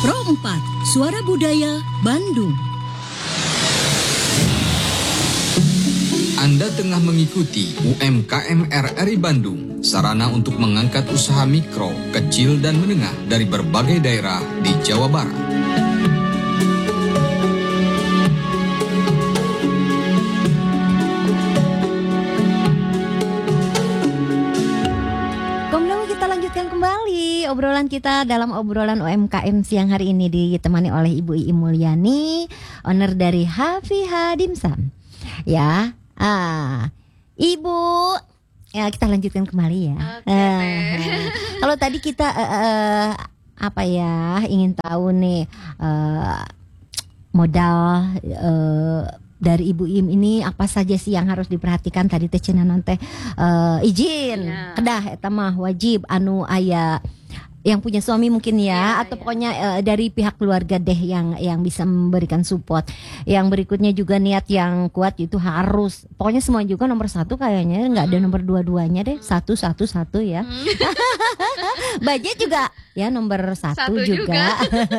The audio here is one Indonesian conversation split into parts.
Pro 4, Suara Budaya Bandung. Anda tengah mengikuti UMKM RRI Bandung, sarana untuk mengangkat usaha mikro, kecil, dan menengah dari berbagai daerah di Jawa Barat. Kita lanjutkan kembali obrolan kita dalam obrolan UMKM siang hari ini ditemani oleh Ibu Iim Mulyani, owner dari Hafiha Dimsum. Ya, Ibu, ya kita lanjutkan kembali ya. Kalau tadi kita ingin tahu nih modal dari Ibu Iim ini apa saja sih yang harus diperhatikan tadi teh cenah teh izin kedah eta mah wajib anu aya yang punya suami mungkin atau pokoknya dari pihak keluarga deh yang bisa memberikan support. Yang berikutnya juga niat yang kuat itu harus. Pokoknya semua juga nomor satu kayaknya nggak ada nomor dua-duanya deh. Satu ya. Budget juga ya nomor satu juga.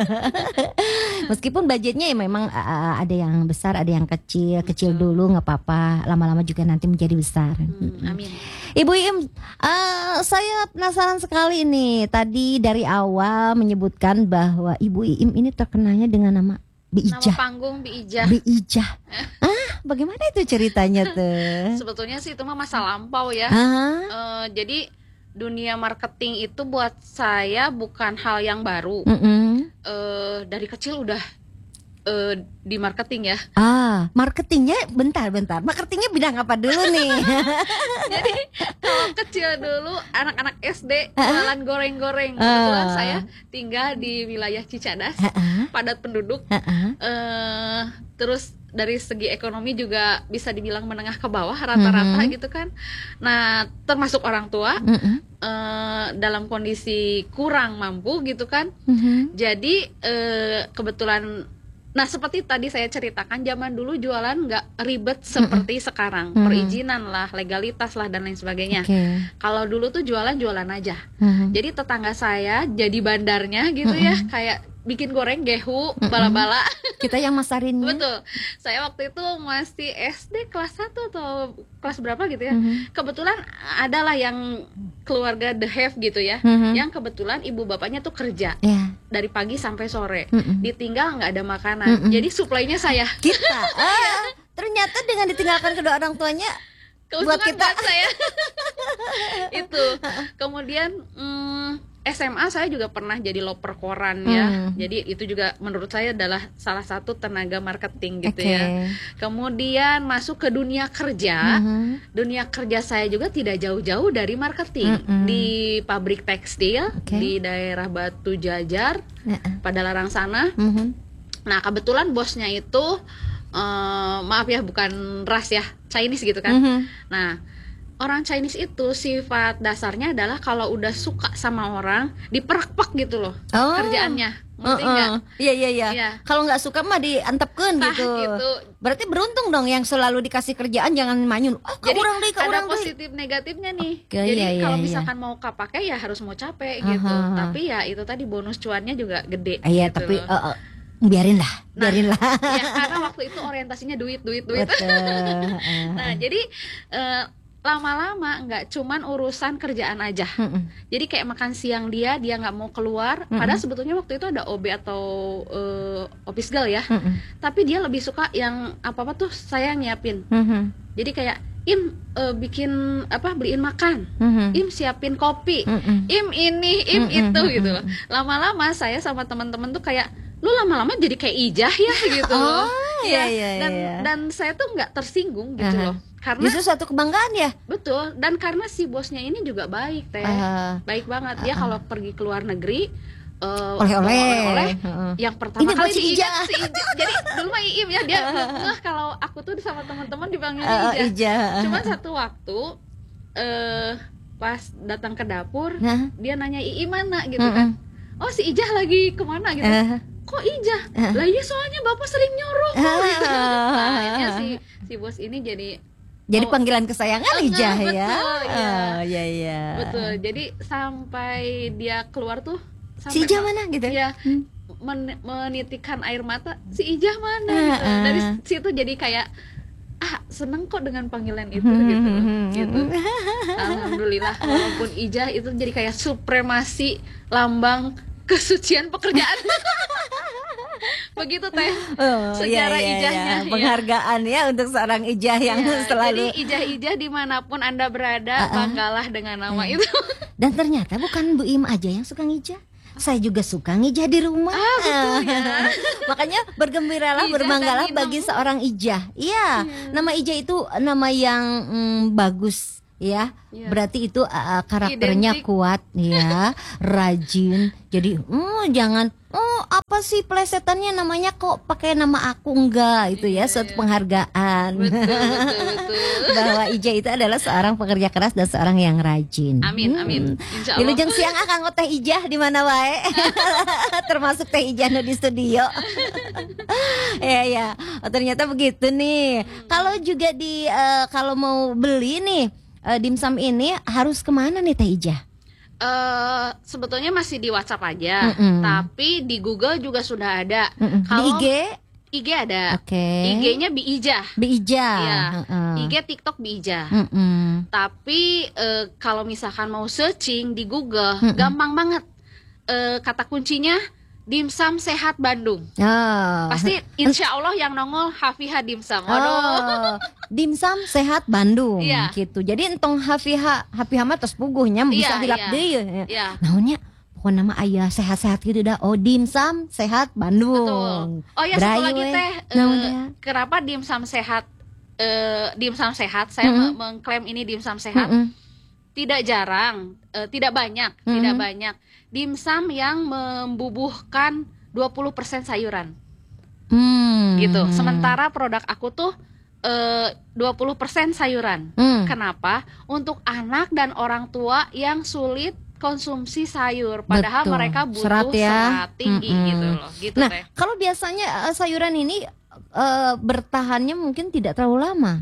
Meskipun budgetnya ya memang ada yang besar, ada yang kecil dulu nggak apa-apa. Lama-lama juga nanti menjadi besar. Amin. Ibu Iim, saya penasaran sekali nih. Tadi dari awal menyebutkan bahwa Ibu Iim ini terkenalnya dengan nama Biijah. Nama panggung Biijah. Biijah. Bagaimana itu ceritanya tuh? Sebetulnya sih itu mah masa lampau ya. Jadi dunia marketing itu buat saya bukan hal yang baru. Dari kecil udah di marketing ya. Marketingnya bentar. Marketingnya bidang apa dulu nih? Jadi kalau kecil dulu anak-anak SD jualan goreng-goreng. Kebetulan saya tinggal di wilayah Cicadas, padat penduduk. Terus dari segi ekonomi juga bisa dibilang menengah ke bawah rata-rata gitu kan. Nah, termasuk orang tua dalam kondisi kurang mampu gitu kan. Jadi kebetulan. Nah, seperti tadi saya ceritakan, zaman dulu jualan nggak ribet seperti sekarang. Perizinan lah, legalitas lah, dan lain sebagainya. Kalau dulu tuh jualan aja. Jadi tetangga saya jadi bandarnya gitu ya, kayak bikin goreng, gehu, bala-bala. Kita yang masarinnya. Betul. Saya waktu itu masih SD kelas 1 atau kelas berapa gitu ya. Kebetulan adalah yang keluarga The Have gitu ya. Yang kebetulan ibu bapaknya tuh kerja. Dari pagi sampai sore. Ditinggal nggak ada makanan. Jadi suplainya saya. Kita. Ternyata dengan ditinggalkan kedua orang tuanya buat kita. Saya. Itu. Kemudian SMA saya juga pernah jadi loper koran ya. Jadi itu juga menurut saya adalah salah satu tenaga marketing gitu ya. Kemudian masuk ke dunia kerja. Dunia kerja saya juga tidak jauh-jauh dari marketing. Di pabrik tekstil di daerah Batu Jajar, pada Larang sana. Nah, kebetulan bosnya itu maaf ya, bukan ras ya, Chinese gitu kan. Nah, orang Chinese itu sifat dasarnya adalah kalau udah suka sama orang diperak-pak gitu loh kerjaannya. Ngerti nggak? Iya. Kalau nggak suka mah diantepkeun gitu. Berarti beruntung dong yang selalu dikasih kerjaan, jangan manyun. Jadi ada positif negatifnya nih. Jadi kalau misalkan mau kapake ya harus mau capek gitu. Tapi ya itu tadi bonus cuannya juga gede. Iya, gitu tapi biarin lah. Ya karena waktu itu orientasinya duit. Nah, jadi lama-lama nggak cuman urusan kerjaan aja. Jadi kayak makan siang dia nggak mau keluar. Padahal sebetulnya waktu itu ada OB atau office girl ya. Tapi dia lebih suka yang apa-apa tuh saya nyiapin. Jadi kayak Im beliin makan, Im siapin kopi, Im ini, Im itu gitu loh. Lama-lama saya sama teman-teman tuh kayak, lu lama-lama jadi kayak Ijah ya gitu loh. Dan saya tuh nggak tersinggung gitu loh. Karena justru suatu kebanggaan ya. Betul. Dan karena si bosnya ini juga baik teh, baik banget. Dia kalau pergi ke luar negeri oleh-oleh yang pertama ini kali diingat si Ijah. Jadi dulu mah Iim ya, dia kalau aku tuh sama teman-teman dipanggil Ijah. Cuman satu waktu pas datang ke dapur, dia nanya Iim mana gitu kan. Oh, si Ijah lagi kemana gitu. Kok Ijah? Lah iya soalnya bapak sering nyuruh. Gitu. Nah, akhirnya si bos ini jadi panggilan kesayangan Ijah ya. Betul. Jadi sampai dia keluar tuh si Ijah mana gitu. Ya. menitikan air mata, si Ijah mana gitu. Dari situ jadi kayak seneng kok dengan panggilan itu gitu. Alhamdulillah, walaupun Ijah itu jadi kayak supremasi, lambang kesucian pekerjaan. Begitu Teh sejarah Ijahnya. Penghargaan ya untuk seorang Ijah yang selalu. Jadi Ijah dimanapun Anda berada, banggalah dengan nama itu. Dan ternyata bukan Bu Im aja yang suka ngijah, saya juga suka ngijah di rumah. Betul ya. Makanya bergembiralah, berbanggalah bagi seorang Ijah. Iya, nama Ijah itu nama yang bagus ya. Berarti itu karakternya identik, kuat ya, rajin. Jadi jangan apa sih plesetannya namanya kok pakai nama aku, enggak itu ya suatu penghargaan. Betul. Bahwa Ijah itu adalah seorang pekerja keras dan seorang yang rajin. Amin. Insya Allah. Di Lujeng Siang akan Teh Ijah di mana wae. Termasuk Teh Ijah di studio. ya. Ternyata begitu nih. Kalau juga kalau mau beli nih dimsum ini harus kemana nih Teh Ijah? Sebetulnya masih di WhatsApp aja, tapi di Google juga sudah ada. Kalau di IG ada. IG-nya Bi Ijah. Ya. IG TikTok Bi Ijah. Tapi kalau misalkan mau searching di Google, gampang banget. Kata kuncinya Dimsum Sehat Bandung. Pasti insya Allah yang nongol Hafihah Dimsum. Dimsum Sehat Bandung gitu. Jadi entong Hafihah mah terus puguhnya bisa dilap deui. Naonnya pokoknya nama ayah sehat-sehat gitu dah. Dimsum Sehat Bandung. Betul. Oh ya, satu lagi Teh. Kenapa Dimsum Sehat? Dimsum Sehat. Saya mengklaim ini Dimsum Sehat. Tidak jarang, tidak banyak dimsum yang membubuhkan 20% sayuran. Gitu. Sementara produk aku tuh 20% sayuran. Kenapa? Untuk anak dan orang tua yang sulit konsumsi sayur, padahal mereka butuh serat tinggi gitu loh. Gitu, nah, Teh. Kalau biasanya sayuran ini bertahannya mungkin tidak terlalu lama.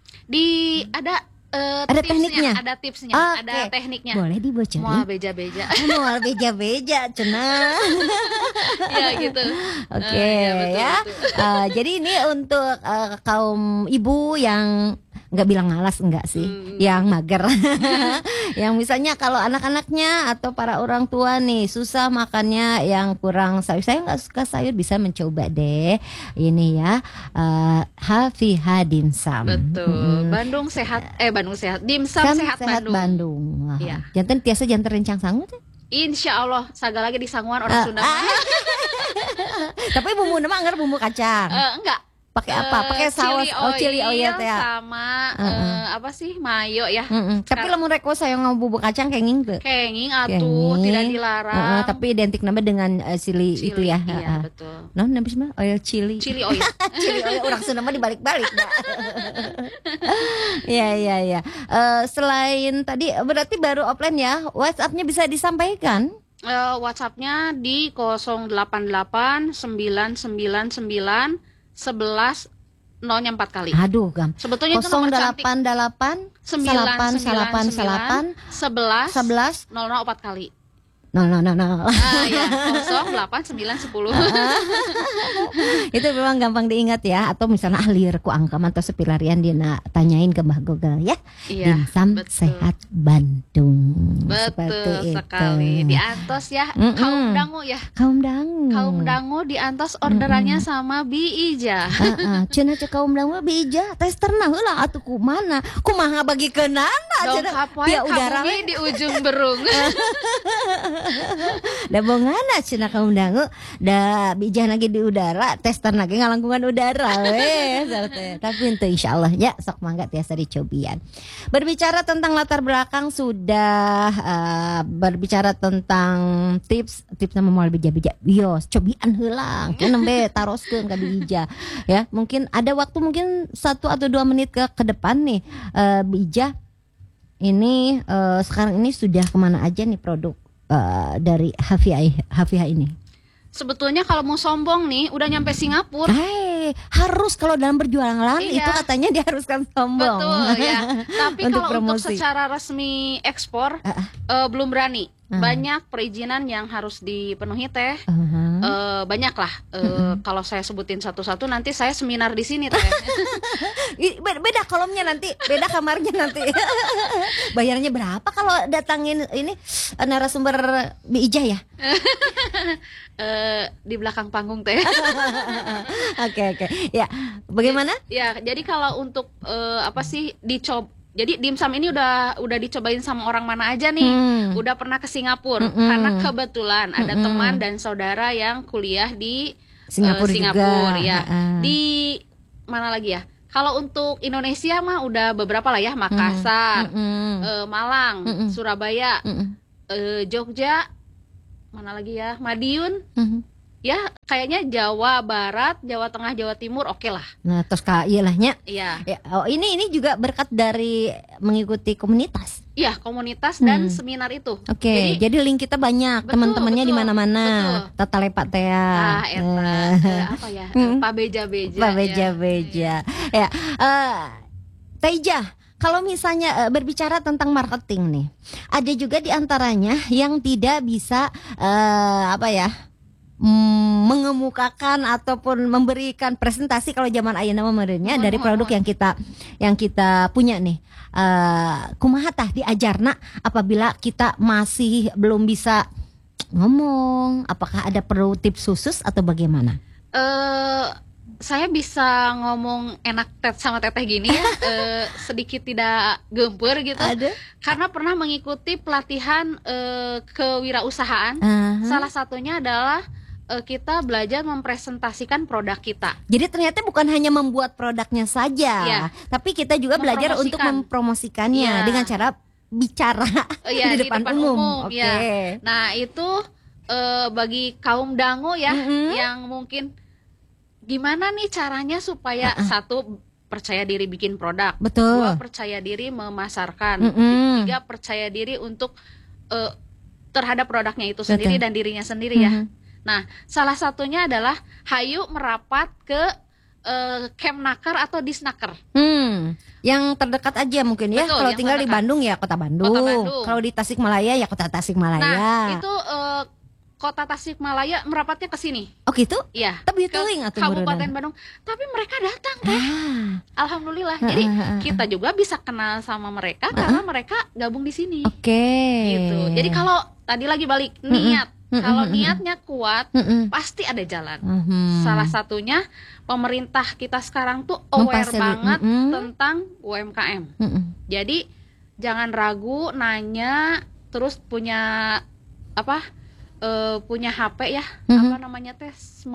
Ada tekniknya, ada tipsnya, ada tekniknya. Boleh dibocorin? Mual beja-beja. Mual beja-beja, cenah. Ya gitu. Oke, ya. Jadi ini untuk kaum ibu yang nggak bilang malas, enggak sih, yang mager. Yang misalnya kalau anak-anaknya atau para orang tua nih susah makannya, yang kurang sayur, saya nggak suka sayur, bisa mencoba deh ini ya, Hafihah Dimsum. Betul. Bandung sehat, Dimsum Sehat Bandung. Ya. Jantan rencang sangut. Insya Allah, sagala lagi di Sanguan orang Sunda. Tapi bumbu nama anggar bumbu kacang. Enggak. Pakai apa? Pakai saus chili oil sama apa sih? Mayo ya. Tapi lamun reko saya ngomong bumbu kacang kenging tuh. Kenging atuh tidak dilarang. Tapi identik nama dengan chili itu ya. Iya, betul. Nah, nabi mah oil chili. Chili oil. Chili oil orang Sunda mah dibalik-balik, Mbak. Iya. Selain tadi berarti baru offline ya. WhatsApp-nya bisa disampaikan? WhatsApp-nya di 088 999 11 0-nya 4 kali. Aduh, Gam. Sebetulnya itu nomor cantik. 088 999 11 00 4 kali. No. Ya, 0 8 9 10. Itu memang gampang diingat ya. Atau misalnya lieur ku angka atau sepilarian dia tanyain ke Mbah Google ya. Dimsum Sehat Bandung. Betul sekali. Di Antos ya, kaum dangu ya. Kaum dangu di Antos orderannya sama Bi Ijah. Cenah cek kaum dangu Bi Ijah tester nah heula atuh kumaha bagikeunana cenah via udara di ujung berung. Da bongana cenah kaum dangu da bijah lagi di udara, tester lagi ngalangkungan udara we. Tapi ente insyaallah ya sok mangga tiasa dicobian. Berbicara tentang latar belakang sudah, berbicara tentang tips nama moal bija-bija. Yo, cobian heulang can nembe taroskeun ka bija. Ya, mungkin ada waktu mungkin 1 atau 2 menit ke depan nih bija. Ini sekarang ini sudah kemana aja nih produk dari Hafihah ini? Sebetulnya kalau mau sombong nih udah nyampe Singapura. Harus kalau dalam berjualan itu katanya diharuskan sombong. Betul ya. Tapi kalau untuk secara resmi ekspor belum berani. banyak perizinan yang harus dipenuhi teh. Banyak lah. Kalau saya sebutin satu-satu nanti saya seminar di sini teh. Beda kolomnya nanti, beda kamarnya nanti. Bayarnya berapa kalau datangin ini narasumber Bi Ijah ya? Di belakang panggung teh. Oke. Ya, bagaimana? Ya, jadi kalau untuk apa sih dicoba. Jadi dimsum ini udah dicobain sama orang mana aja nih. Udah pernah ke Singapura karena kebetulan ada teman dan saudara yang kuliah di Singapura juga. Ya. Di mana lagi ya? Kalau untuk Indonesia mah udah beberapa lah ya, Makassar, Malang, Surabaya, Jogja, mana lagi ya? Madiun. Ya, kayaknya Jawa Barat, Jawa Tengah, Jawa Timur oke lah. Nah, terus iyalahnya. Iya. Ya, oh, ini juga berkat dari mengikuti komunitas. Iya, komunitas dan seminar itu. Oke, jadi link kita banyak, teman-temannya di mana-mana. Tata lepak teh. Apa ya? Pak Beja-beja. Pak Beja-beja. Ya, Teh Ijah, kalau misalnya berbicara tentang marketing nih, ada juga di antaranya yang tidak bisa mengemukakan ataupun memberikan presentasi kalau zaman ayeuna meureunnya dari produk yang kita punya nih. Kumaha tah diajarna apabila kita masih belum bisa ngomong, apakah ada perlu tips khusus atau bagaimana? Saya bisa ngomong enak sama teteh gini ya, sedikit tidak gempur gitu. Karena pernah mengikuti pelatihan kewirausahaan. Salah satunya adalah kita belajar mempresentasikan produk kita. Jadi ternyata bukan hanya membuat produknya saja, tapi kita juga belajar untuk mempromosikannya dengan cara bicara di depan umum. Oke. Ya. Nah itu bagi kaum dangu ya, yang mungkin gimana nih caranya supaya satu percaya diri bikin produk, dua percaya diri memasarkan, tiga percaya diri untuk terhadap produknya itu sendiri dan dirinya sendiri ya. Nah, salah satunya adalah hayu merapat ke Kemnaker atau Disnaker. Yang terdekat aja mungkin ya. Kalau tinggal terdekat di Bandung ya Kota Bandung. Kalau di Tasikmalaya ya Kota Tasikmalaya. Nah, itu Kota Tasikmalaya merapatnya ke sini. Oh gitu? Iya. Tapi teuing atuh Kabupaten Bandung. Tapi mereka datang teh. Alhamdulillah. Jadi kita juga bisa kenal sama mereka karena mereka gabung di sini. Oke. Gitu. Jadi kalau tadi lagi balik niat. Kalau niatnya kuat, pasti ada jalan. Salah satunya pemerintah kita sekarang tuh aware banget tentang UMKM. Jadi jangan ragu nanya, terus punya punya HP ya, apa namanya teh,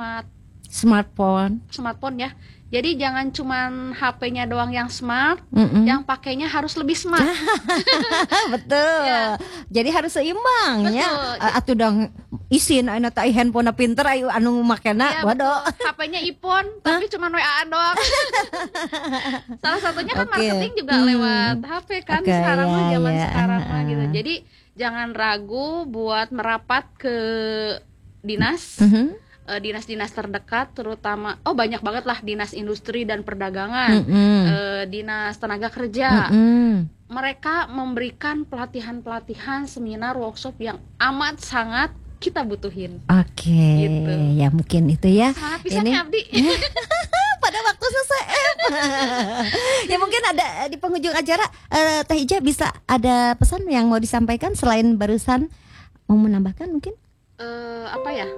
smartphone ya. Jadi jangan cuman HP-nya doang yang smart, yang pakainya harus lebih smart. Betul. Ya. Jadi harus seimbang ya. Atuh dong isin ayeuna teh handphone pinter ayo anu makena waduh. HP-nya iPhone tapi cuman WA-an doang. Salah satunya kan marketing juga lewat HP kan sekarang mah zaman sekarang mah gitu. Jadi jangan ragu buat merapat ke dinas. Dinas-dinas terdekat, terutama banyak banget lah, dinas industri dan perdagangan, dinas tenaga kerja. Mereka memberikan pelatihan-pelatihan, seminar, workshop yang amat sangat kita butuhin. Oke, gitu. Ya mungkin itu ya. Sangat bisa nih Abdi. Pada waktu selesai. Ya mungkin ada di penghujung acara, Teh Ijah bisa ada pesan yang mau disampaikan selain barusan, mau menambahkan mungkin? Apa ya?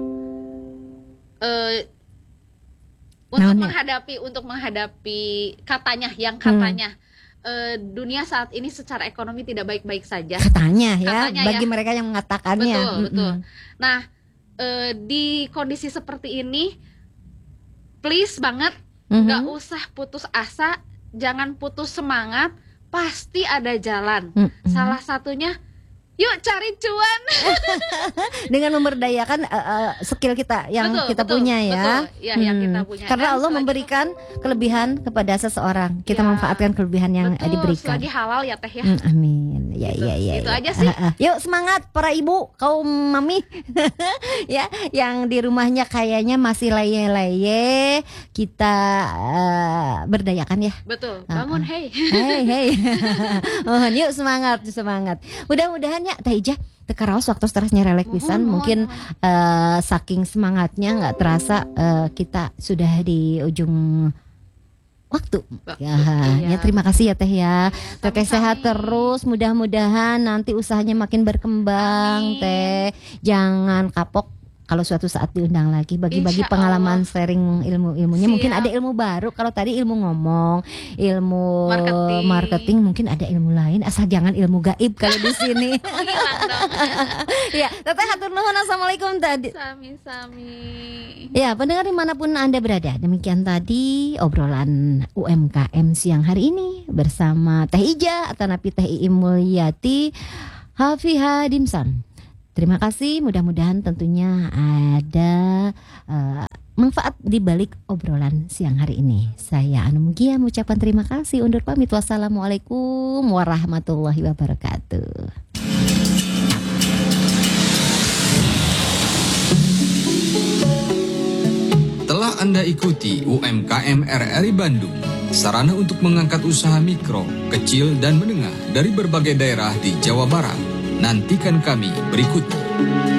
Untuk menghadapi katanya dunia saat ini secara ekonomi tidak baik-baik saja. Katanya bagi mereka yang mengatakannya. Betul. Nah, di kondisi seperti ini, please banget, nggak usah putus asa, jangan putus semangat, pasti ada jalan. Salah satunya, yuk cari cuan. Dengan memberdayakan skill kita yang kita punya ya. Ya, yang kita punya. Karena Allah memberikan kelebihan kepada seseorang. Kita manfaatkan kelebihan yang diberikan. Selagi halal ya teh ya. Amin. Ya. Itu aja sih. Yuk semangat para ibu, kaum mami. Ya, yang di rumahnya kayaknya masih leye-leye, kita berdayakan ya. Betul. Bangun, hey. Hey. Yuk semangat. Mudah-mudahan nya Teh Ijah teu karaos waktu stresnya relek pisan. Mungkin saking semangatnya nggak terasa kita sudah di ujung waktu. Ya, terima kasih ya Teh ya. Teh sehat terus, mudah-mudahan nanti usahanya makin berkembang. Amin. Teh jangan kapok kalau suatu saat diundang lagi bagi-bagi pengalaman, sharing ilmu-ilmunya. Siap. Mungkin ada ilmu baru. Kalau tadi ilmu ngomong, ilmu marketing, mungkin ada ilmu lain. Asal jangan ilmu gaib kalau di sini. Ya, Teteh hatur nuhun. Assalamualaikum tadi. Sami-sami. Ya, pendengar dimanapun Anda berada, demikian tadi obrolan UMKM siang hari ini bersama Teh Ijah atau Napi Teh Iim Mulyati Hafihah Dimsum. Terima kasih, mudah-mudahan tentunya ada manfaat di balik obrolan siang hari ini. Saya Anu Mugia mengucapkan terima kasih, undur pamit. Wassalamualaikum warahmatullahi wabarakatuh. Telah Anda ikuti UMKM RRI Bandung, sarana untuk mengangkat usaha mikro, kecil, dan menengah dari berbagai daerah di Jawa Barat. Nantikan kami berikutnya.